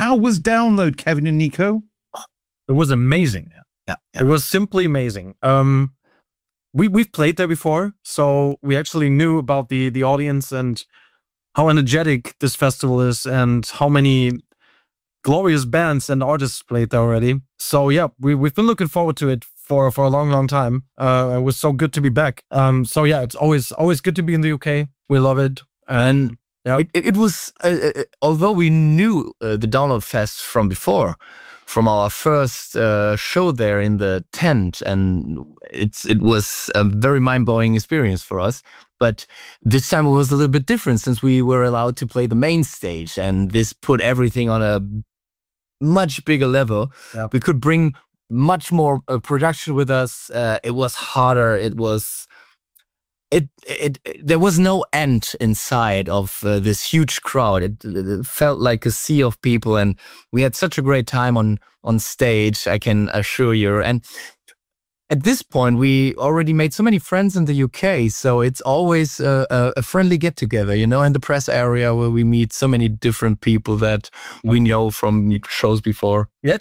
How was download, Kevin and Nico? It was amazing. Yeah. It was simply amazing. We've played there before, so we actually knew about the audience and how energetic this festival is and how many glorious bands and artists played there already. So yeah, we've been looking forward to it for a long time. It was so good to be back. So yeah, it's always good to be in the UK. We love it. And yeah, it was, although we knew the Download Fest from before, from our first show there in the tent, and it was a very mind-blowing experience for us. But this time it was a little bit different since we were allowed to play the main stage, and this put everything on a much bigger level. Yeah. We could bring much more production with us. It was harder. It was. There was no end inside of this huge crowd. It felt like a sea of people, and we had such a great time on stage, I can assure you. And at this point, we already made so many friends in the UK, so it's always a friendly get-together, in the press area where we meet so many different people that we know from shows before. Yeah,